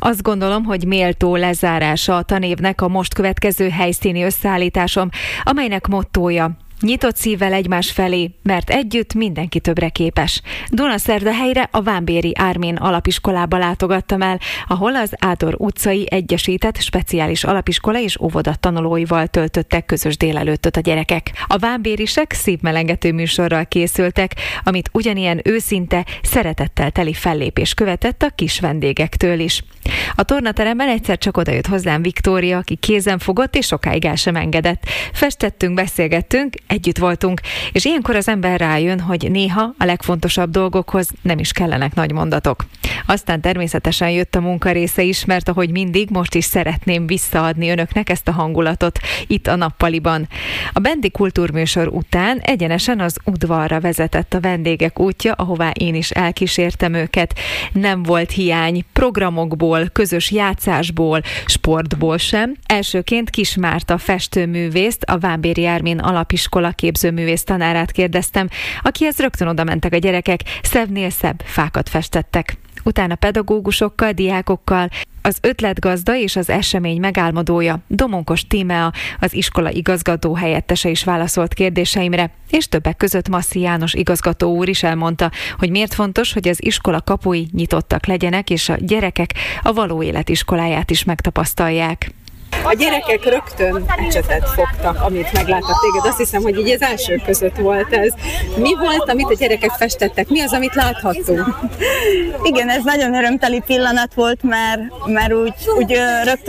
Azt gondolom, hogy méltó lezárása a tanévnek a most következő helyszíni összeállításom, amelynek mottója: nyitott szívvel egymás felé, mert együtt mindenki többre képes. Dunaszerdahelyre a Vámbéry Ármin alapiskolába látogattam el, ahol az Ádor utcai egyesített speciális alapiskola és óvoda tanulóival töltöttek közös délelőttöt a gyerekek. A vámbérisek szívmelengető műsorral készültek, amit ugyanilyen őszinte, szeretettel teli fellépés követett a kis vendégektől is. A tornateremben egyszer csak odajött hozzám Viktória, aki kézen fogott és sokáig el sem engedett. Festettünk, beszélgettünk, együtt voltunk, és ilyenkor az ember rájön, hogy néha a legfontosabb dolgokhoz nem is kellenek nagy mondatok. Aztán természetesen jött a munka része is, mert ahogy mindig, most is szeretném visszaadni önöknek ezt a hangulatot itt a nappaliban. A bendi kultúrműsor után egyenesen az udvarra vezetett a vendégek útja, ahová én is elkísértem őket. Nem volt hiány programokból, közös játszásból, sportból sem. Elsőként Kis Márta festőművészt, a Vámbéry Ármin alapiskola képzőművész tanárát kérdeztem, akihez rögtön oda mentek a gyerekek, szebbnél szebb fákat festettek. Utána pedagógusokkal, diákokkal, az ötletgazda és az esemény megálmodója, Domonkos Tímea, az iskola igazgató helyettese is válaszolt kérdéseimre, és többek között Masszi János igazgató úr is elmondta, hogy miért fontos, hogy az iskola kapui nyitottak legyenek, és a gyerekek a való élet iskoláját is megtapasztalják. A gyerekek rögtön ecsetet fogtak, amit megláttak téged. Azt hiszem, hogy így az első között volt ez. Mi volt, amit a gyerekek festettek? Mi az, amit láthattunk? Igen, ez nagyon örömteli pillanat volt, mert úgy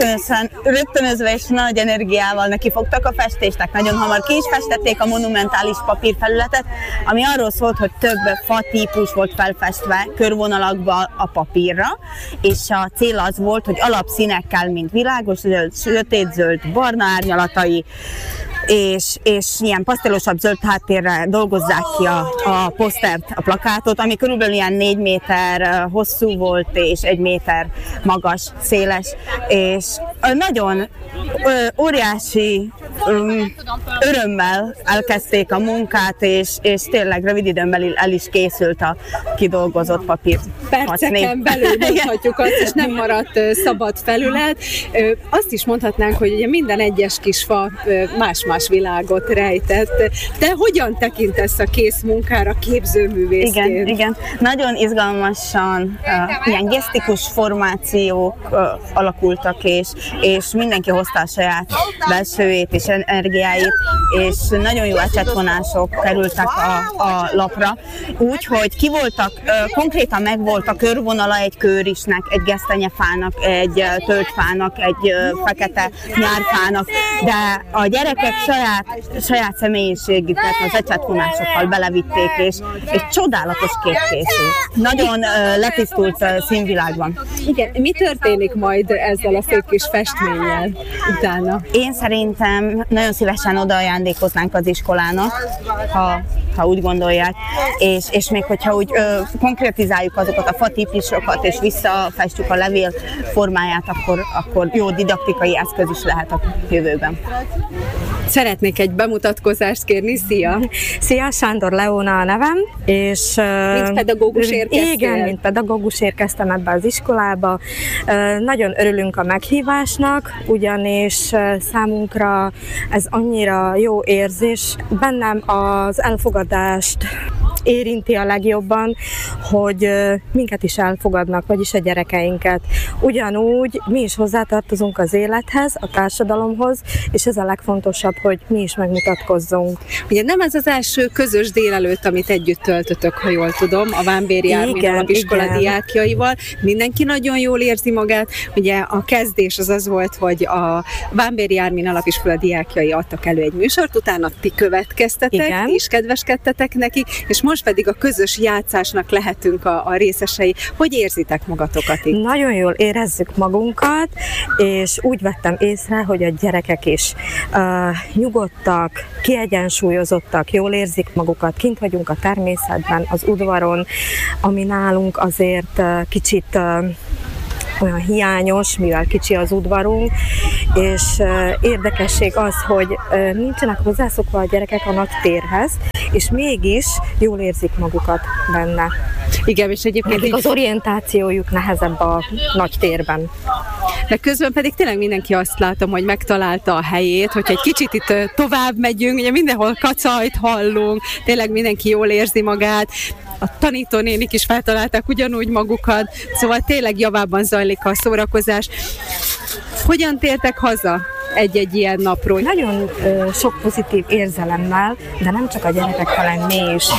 rögtönözve és nagy energiával nekifogtak a festésnek. Nagyon hamar ki is festették a monumentális papírfelületet, ami arról szólt, hogy több fatípus volt felfestve körvonalakba a papírra, és a cél az volt, hogy alapszínekkel, mint világos zöld, sötétzöld, barna árnyalatai, és ilyen pasztelosabb zöld háttérre dolgozzák ki a posztert, a plakátot, ami körülbelül ilyen 4 méter hosszú volt, és 1 méter magas, széles, és nagyon óriási örömmel elkezdték a munkát, és tényleg rövid időn belül el is készült a kidolgozott papír. Perceken belül mondhatjuk azt, és nem maradt szabad felület. Azt is mondhatnánk, hogy ugye minden egyes kis fa más-más világot rejtett. Te hogyan tekintesz a kész munkára képzőművészként? Igen. Nagyon izgalmasan ilyen gesztikus formációk alakultak, és mindenki hozta a saját belsőjét és energiáit, és nagyon jó ecsetvonások kerültek a lapra. Úgyhogy ki voltak, konkrétan meg volt a körvonala egy kőrisnek, egy gesztenyefának, egy tölgyfának, egy fekete nyárfának, de a gyerekek saját személyiségüket az ecsetvonásokkal belevitték, és csodálatos kép készült. Nagyon letisztult színvilágban. Igen, mi történik majd ezzel a szép kis festménnyel utána? Én szerintem nagyon szívesen odaajándékoznánk az iskolának, ha úgy gondolják, és még hogyha úgy konkretizáljuk azokat a fatípusokat, és visszafestjük a levél formáját, akkor jó didaktikai eszköz is lehet a jövőben. Szeretnék egy bemutatkozást kérni. Szia! Szia, Sándor Leona a nevem, és... Mint pedagógus érkeztél? Igen, mint pedagógus érkeztem ebbe az iskolába. Nagyon örülünk a meghívásnak, ugyanis számunkra ez annyira jó érzés. Bennem az elfogadást érinti a legjobban, hogy minket is elfogadnak, vagyis a gyerekeinket. Ugyanúgy mi is hozzátartozunk az élethez, a társadalomhoz, és ez a legfontosabb, hogy mi is megmutatkozzunk. Ugye nem ez az első közös délelőtt, amit együtt töltötök, ha jól tudom, a Vámbéry Ármin alapiskola diákjaival. Mindenki nagyon jól érzi magát. Ugye a kezdés az volt, hogy a Vámbéry Ármin alapiskola diákjai adtak elő egy műsort, utána ti következtetek, és kedveskedtetek nekik, és most pedig a közös játszásnak lehetünk a részesei. Hogy érzitek magatokat itt? Nagyon jól érezzük magunkat, és úgy vettem észre, hogy a gyerekek is nyugodtak, kiegyensúlyozottak, jól érzik magukat, kint vagyunk a természetben, az udvaron, ami nálunk azért kicsit olyan hiányos, mivel kicsi az udvarunk, és érdekesség az, hogy nincsenek hozzászokva a gyerekek a nagy térhez, és mégis jól érzik magukat benne. Igen, és egyébként az orientációjuk nehezebb a nagy térben. De közben pedig tényleg mindenki azt látom, hogy megtalálta a helyét, hogyha egy kicsit itt tovább megyünk, ugye mindenhol kacajt hallunk, tényleg mindenki jól érzi magát, a tanítónénik is feltalálták ugyanúgy magukat, szóval tényleg javában zajlik a szórakozás. Hogyan tértek haza egy-egy ilyen napról? Nagyon sok pozitív érzelemmel, de nem csak a gyerekek, hanem mi is.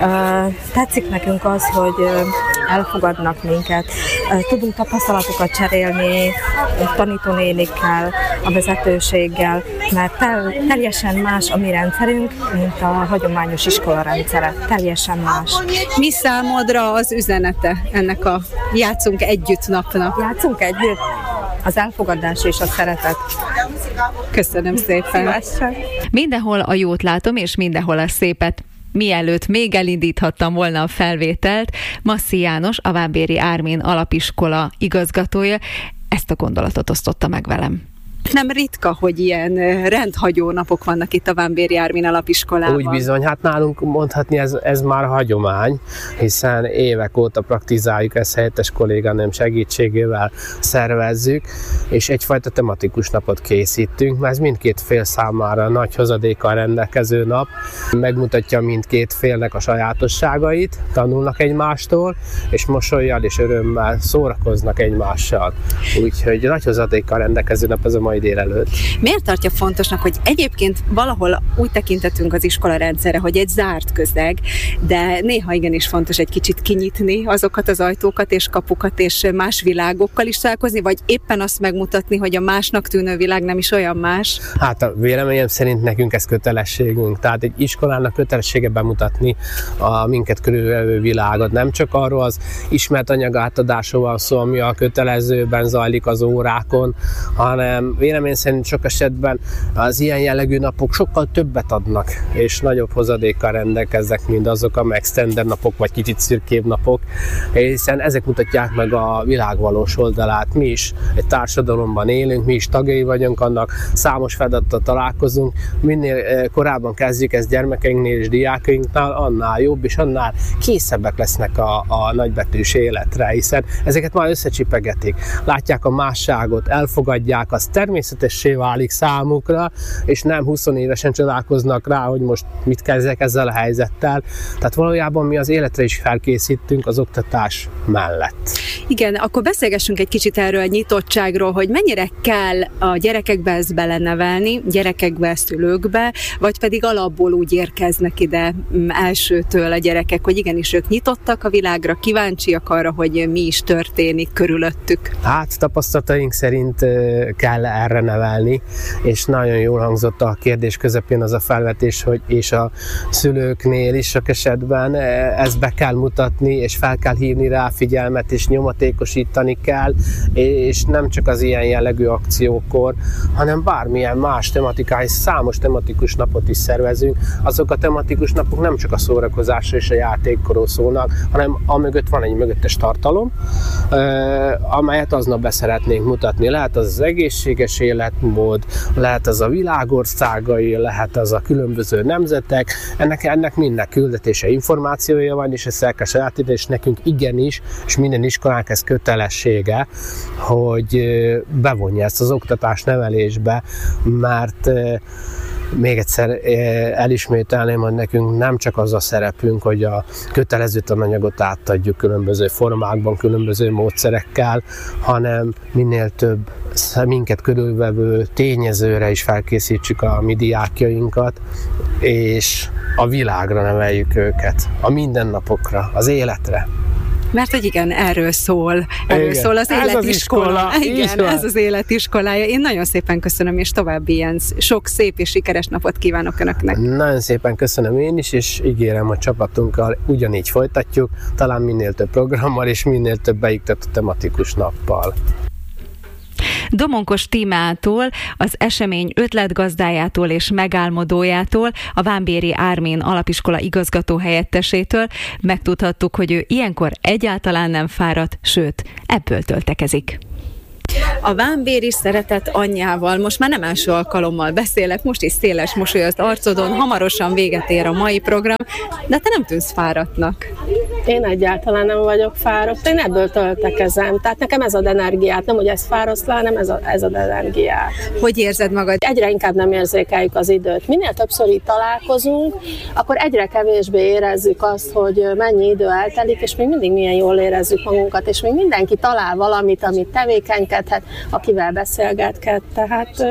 Tetszik nekünk az, hogy elfogadnak minket, tudunk tapasztalatokat cserélni tanítónénikkel, a vezetőséggel, mert teljesen más a mi rendszerünk, mint a hagyományos iskola rendszere. Teljesen más. Mi számodra az üzenete ennek a Játszunk Együtt napnak? Játszunk együtt? Az elfogadás és a szeretet. Köszönöm szépen. Mindenhol a jót látom, és mindenhol a szépet. Mielőtt még elindíthattam volna a felvételt, Masszi János, a Vámbéri Ármin Alapiskola igazgatója ezt a gondolatot osztotta meg velem. Nem ritka, hogy ilyen rendhagyó napok vannak itt a Vámbéri Ármin Alapiskolában. Úgy bizony, hát nálunk mondhatni ez már hagyomány, hiszen évek óta praktizáljuk, ezt helyettes kolléganőm segítségével szervezzük, és egyfajta tematikus napot készítünk, mert ez mindkét fél számára nagy hozadékkal rendelkező nap, megmutatja mindkét félnek a sajátosságait, tanulnak egymástól, és mosollyal és örömmel szórakoznak egymással. Úgyhogy nagy hozadékkal rendelkező nap ez a mai délelőtt. Miért tartja fontosnak, hogy egyébként valahol úgy tekintetünk az iskola rendszerre, hogy egy zárt közeg, de néha igenis fontos egy kicsit kinyitni azokat az ajtókat és kapukat, és más világokkal is találkozni, vagy éppen azt megmutatni, hogy a másnak tűnő világ nem is olyan más? Hát a véleményem szerint nekünk ez kötelességünk. Tehát egy iskolának kötelessége bemutatni a minket körülvevő világot. Nem csak arról az ismert anyag átadásról van szó, ami a kötelezőben zajlik az órákon, hanem vélemény szerint sok esetben az ilyen jellegű napok sokkal többet adnak, és nagyobb hozadékkal rendelkeznek, mint azok a extender napok, vagy kicsit szürkébb napok, hiszen ezek mutatják meg a világ valós oldalát. Mi is egy társadalomban élünk, mi is tagjai vagyunk annak, számos feladattal találkozunk, minél korábban kezdjük ezt gyermekeinknél és diákainknál, annál jobb, és annál készebbek lesznek a nagybetűs életre, hiszen ezeket már összecsipegetik, látják a másságot, elfogadják, az természetessé válik számukra, és nem 20 évesen csodálkoznak rá, hogy most mit kezdek ezzel a helyzettel. Tehát valójában mi az életre is felkészítünk az oktatás mellett. Igen, akkor beszélgessünk egy kicsit erről a nyitottságról, hogy mennyire kell a gyerekekbe ezt belenevelni, gyerekekbe, szülőkbe, vagy pedig alapból úgy érkeznek ide elsőtől a gyerekek, hogy igenis ők nyitottak a világra, kíváncsiak arra, hogy mi is történik körülöttük. Hát tapasztalataink szerint kell erre nevelni, és nagyon jól hangzott a kérdés közepén az a felvetés, hogy és a szülőknél is sok esetben ezt be kell mutatni, és fel kell hívni rá figyelmet, és nyomatékosítani kell, és nem csak az ilyen jellegű akciókor, hanem bármilyen más tematikális, számos tematikus napot is szervezünk. Azok a tematikus napok nem csak a szórakozásra és a játékról szólnak, hanem amögött van egy mögöttes tartalom, amelyet aznap be szeretnénk mutatni. Lehet az egészséges életmód, lehet az a világországai, lehet az a különböző nemzetek, ennek minden küldetése, információja van, és ezt el kell sajátítani, és nekünk igenis, és minden iskolánk ez kötelessége, hogy bevonja ezt az oktatás nevelésbe, mert még egyszer elismételném, hogy nekünk nem csak az a szerepünk, hogy a kötelező tananyagot átadjuk különböző formákban, különböző módszerekkel, hanem minél több minket körülvevő tényezőre is felkészítsük a mi diákjainkat, és a világra neveljük őket, a mindennapokra, az életre. Mert hogy igen, erről szól az életiskola. Igen, ez az életiskolája. Én nagyon szépen köszönöm, és további ilyen sok szép és sikeres napot kívánok Önöknek. Nagyon szépen köszönöm én is, és ígérem, hogy csapatunkkal ugyanígy folytatjuk, talán minél több programmal és minél több beiktató tematikus nappal. Domonkos Tímától, az esemény ötletgazdájától és megálmodójától, a Vámbéri Ármin alapiskola igazgatóhelyettesétől megtudhattuk, hogy ő ilyenkor egyáltalán nem fáradt, sőt, ebből töltekezik. A vámbéri szeretet anyjával most már nem első alkalommal beszélek, most is széles mosoly az arcodon, hamarosan véget ér a mai program, de te nem tűnsz fáradtnak. Én egyáltalán nem vagyok fáradt, én ebből töltekezem. Tehát nekem ez ad energiát, nem hogy ez fáraszt le, hanem ez ad energiát. Hogy érzed magad? Egyre inkább nem érzékeljük az időt. Minél többször így találkozunk, akkor egyre kevésbé érezzük azt, hogy mennyi idő eltelik, és még mindig milyen jól érezzük magunkat, és még mindenki talál valamit, amit tevékenykedhet, akivel beszélgethet, tehát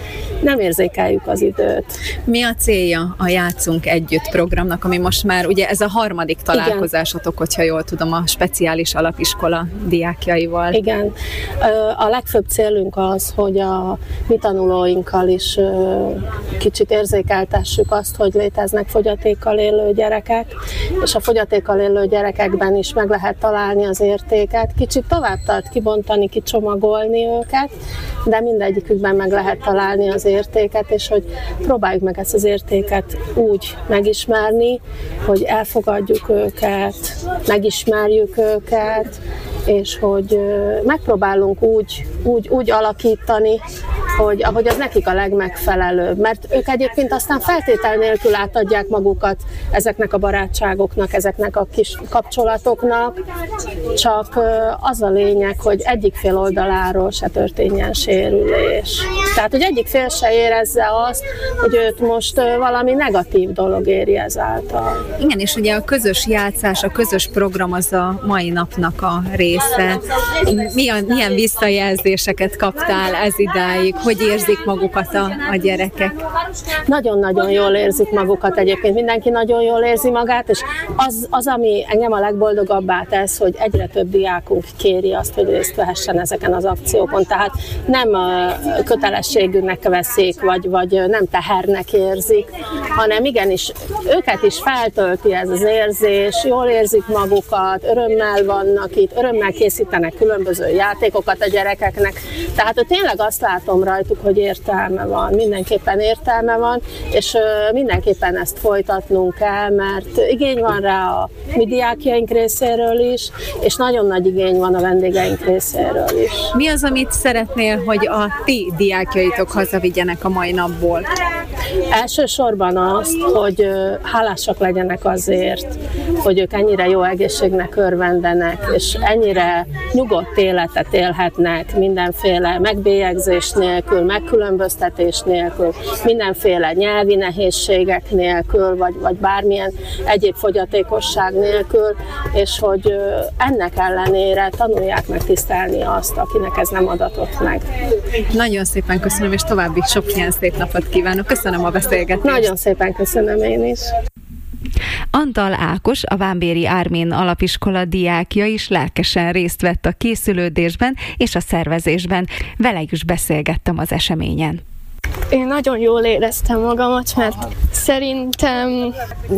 nem érzékeljük az időt. Mi a célja a Játszunk Együtt programnak, ami most már ugye ez a harmadik találkozásotok, hogyha jól tudom, a speciális alapiskola diákjaival? Igen. A legfőbb célunk az, hogy a mi tanulóinkkal is kicsit érzékeltessük azt, hogy léteznek fogyatékkal élő gyerekek, és a fogyatékkal élő gyerekekben is meg lehet találni az értéket, kicsit tovább tart kibontani, kicsomagolni őket, de mindegyikükben meg lehet találni az értéket, és hogy próbáljuk meg ezt az értéket úgy megismerni, hogy elfogadjuk őket, megismerjük őket, és hogy megpróbálunk úgy alakítani, hogy ahogy az nekik a legmegfelelőbb. Mert ők egyébként aztán feltétel nélkül átadják magukat ezeknek a barátságoknak, ezeknek a kis kapcsolatoknak, csak az a lényeg, hogy egyik fél oldaláról se történjen sérülés. Tehát, hogy egyik fél se érezze azt, hogy őt most valami negatív dolog éri ezáltal. Igen, és ugye a közös játszás, a közös program az a mai napnak a része. Milyen visszajelzéseket kaptál ez idáig? Hogy érzik magukat a gyerekek? Nagyon-nagyon jól érzik magukat egyébként. Mindenki nagyon jól érzi magát, és az, ami engem a legboldogabbá tesz, hogy egyre több diákunk kéri azt, hogy részt vehessen ezeken az akciókon. Tehát nem kötelességünknek veszik, vagy nem tehernek érzik, hanem igenis őket is feltölti ez az érzés, jól érzik magukat, örömmel vannak itt, örömmel készítenek különböző játékokat a gyerekeknek. Tehát tényleg azt látom rajtuk, hogy értelme van, mindenképpen értelme van, és mindenképpen ezt folytatnunk kell, mert igény van rá a mi diákjaink részéről is, és nagyon nagy igény van a vendégeink részéről is. Mi az, amit szeretnél, hogy a ti diákjaitok hazavigyenek a mai napból? Elsősorban azt, hogy hálásak legyenek azért, hogy ők ennyire jó egészségnek örvendenek, és ennyire nyugodt életet élhetnek mindenféle megbélyegzés nélkül, megkülönböztetés nélkül, mindenféle nyelvi nehézségek nélkül, vagy bármilyen egyéb fogyatékosság nélkül, és hogy ennek ellenére tanulják meg tisztelni azt, akinek ez nem adatott meg. Nagyon szépen köszönöm, és további sok ilyen szép napot kívánok. Köszönöm a beszélgetést. Nagyon szépen köszönöm én is. Antal Ákos, a Vámbéri Ármin alapiskola diákja is lelkesen részt vett a készülődésben és a szervezésben. Vele is beszélgettem az eseményen. Én nagyon jól éreztem magamat, mert szerintem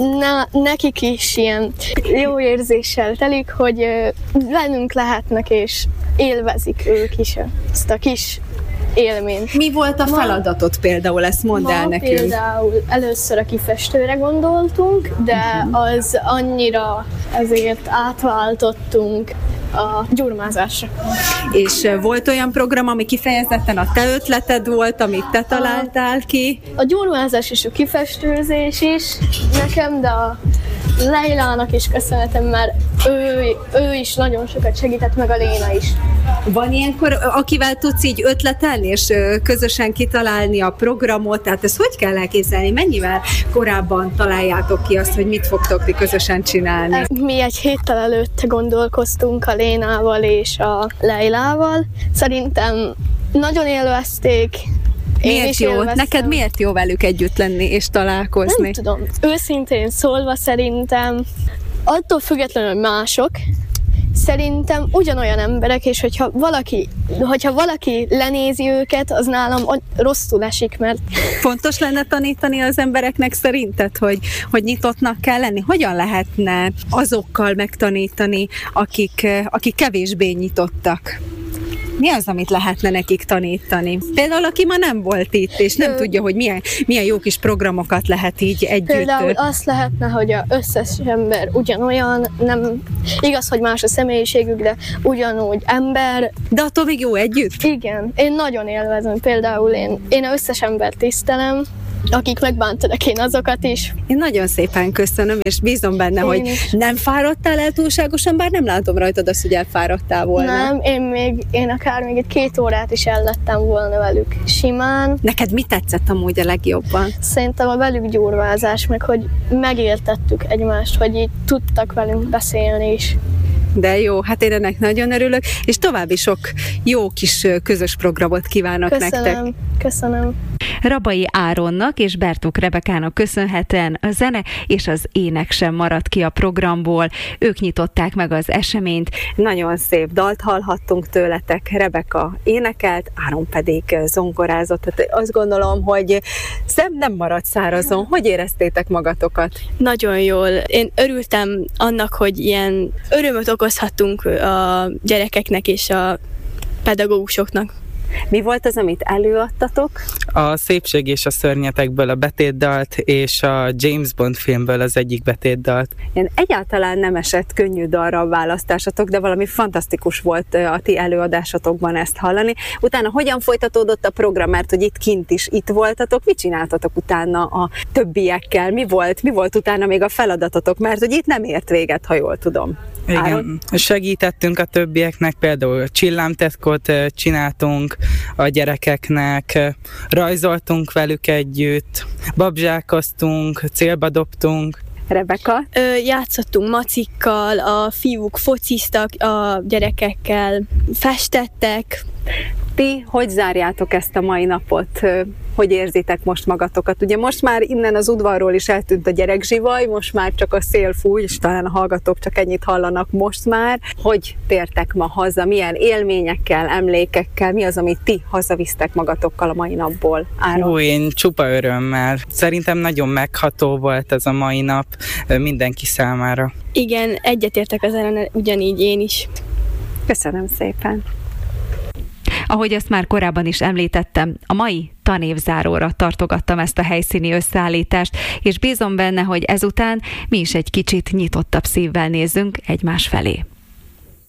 nekik is ilyen jó érzéssel telik, hogy velünk lehetnek és élvezik ők is ezt a kis élményt. Mi volt a feladatot például, ezt mondd el nekünk. Például először a kifestőre gondoltunk, de az annyira ezért átváltottunk a gyurmázásra. És volt olyan program, ami kifejezetten a te ötleted volt, amit te találtál ki? A gyurmázás és a kifestőzés is nekem, de a Leilának is köszönhetem, mert ő is nagyon sokat segített, meg a Léna is. Van ilyenkor, akivel tudsz így ötletelni, és közösen kitalálni a programot, tehát ezt hogy kell elképzelni? Mennyivel korábban találjátok ki azt, hogy mit fogtok ti közösen csinálni? Mi egy héttel előtte gondolkoztunk a Lénával és a Leilával. Szerintem nagyon élvezték. Miért jó? Neked miért jó velük együtt lenni és találkozni? Nem tudom. Őszintén szólva szerintem attól függetlenül, hogy mások, szerintem ugyanolyan emberek, és hogyha valaki lenézi őket, az nálam rosszul esik, mert... Fontos lenne tanítani az embereknek szerinted, hogy nyitottnak kell lenni? Hogyan lehetne azokkal megtanítani, akik kevésbé nyitottak? Mi az, amit lehetne nekik tanítani? Például, aki ma nem volt itt, és nem tudja, hogy milyen jó kis programokat lehet így együtt. Például azt lehetne, hogy az összes ember ugyanolyan, nem igaz, hogy más a személyiségük, de ugyanúgy ember. De attól még jó együtt? Igen, én nagyon élvezem. Például én az összes embert tisztelem, akik megbántanak, én azokat is. Én nagyon szépen köszönöm, és bízom benne, hogy nem fáradtál el túlságosan, bár nem látom rajtad azt, hogy elfáradtál volna. Nem, én akár még 2 órát is ellettem volna velük simán. Neked mi tetszett amúgy a legjobban? Szerintem a velük gyurvázás, meg hogy megértettük egymást, hogy így tudtak velünk beszélni is. De jó, hát én ennek nagyon örülök, és további sok jó kis közös programot kívánok nektek. Köszönöm. Rabai Áronnak és Bertók Rebekának köszönhetően a zene és az ének sem maradt ki a programból. Ők nyitották meg az eseményt. Nagyon szép dalt hallhattunk tőletek, Rebeka énekelt, Áron pedig zongorázott. Tehát azt gondolom, hogy szem nem maradt szárazon. Hogy éreztétek magatokat? Nagyon jól. Én örültem annak, hogy ilyen örömöt okozhattunk a gyerekeknek és a pedagógusoknak. Mi volt az, amit előadtatok? A Szépség és a szörnyetekből a betétdalt, és a James Bond filmből az egyik betétdalt. Én egyáltalán nem esett könnyű dalra a választásatok, de valami fantasztikus volt a ti előadásatokban ezt hallani. Utána hogyan folytatódott a program, mert hogy itt kint is itt voltatok, mit csináltatok utána a többiekkel? Mi volt utána még a feladatotok, mert hogy itt nem ért véget, ha jól tudom. Igen, Áron? segítettünk a többieknek, például csillámtetkot csináltunk a gyerekeknek, rajzoltunk velük együtt, babzsákoztunk, célba dobtunk. Rebeka? Játszottunk macikkal, a fiúk fociztak a gyerekekkel, festettek. Ti hogy zárjátok ezt a mai napot? Hogy érzitek most magatokat? Ugye most már innen az udvarról is eltűnt a gyerekzsivaj, most már csak a szél fúj, és talán a hallgatók csak ennyit hallanak most már. Hogy tértek ma haza? Milyen élményekkel, emlékekkel? Mi az, amit ti hazavisztek magatokkal a mai napból? Áron? Én csupa örömmel. Szerintem nagyon megható volt ez a mai nap mindenki számára. Igen, egyetértek az ellen, ugyanígy én is. Köszönöm szépen! Ahogy azt már korábban is említettem, a mai tanévzáróra tartogattam ezt a helyszíni összeállítást, és bízom benne, hogy ezután mi is egy kicsit nyitottabb szívvel nézzünk egymás felé.